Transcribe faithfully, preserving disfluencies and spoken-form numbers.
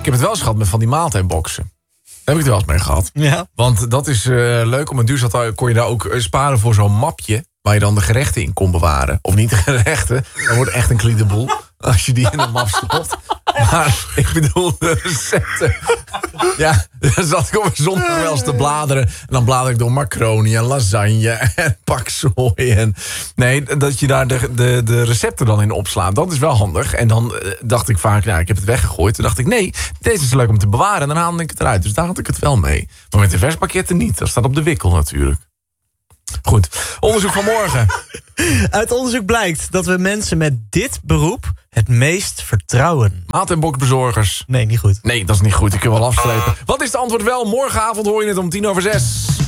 heb het wel eens gehad met van die maaltijdboxen. Daar heb ik het wel eens mee gehad. Ja. Want dat is uh, leuk. Om een duur zat, kon je daar ook sparen voor zo'n mapje... waar je dan de gerechten in kon bewaren. Of niet de gerechten. Dan wordt echt een kliedeboel. Als je die in een map stopt. Maar ik bedoel de recepten. Ja, dan zat ik op een zondag wel eens te bladeren. En dan blader ik door macaroni en lasagne en paksoi. En nee, dat je daar de, de, de recepten dan in opslaat. Dat is wel handig. En dan uh, dacht ik vaak, nou, ik heb het weggegooid. Toen dacht ik, nee, deze is leuk om te bewaren. En dan haalde ik het eruit. Dus daar had ik het wel mee. Maar met de verspakketten niet. Dat staat op de wikkel natuurlijk. Goed, onderzoek van morgen. Uit onderzoek blijkt dat we mensen met dit beroep het meest vertrouwen. Maaltijdboxbezorgers. Nee, niet goed. Nee, dat is niet goed. Ik kan wel afslepen. Wat is het antwoord wel? Morgenavond hoor je het om tien over zes.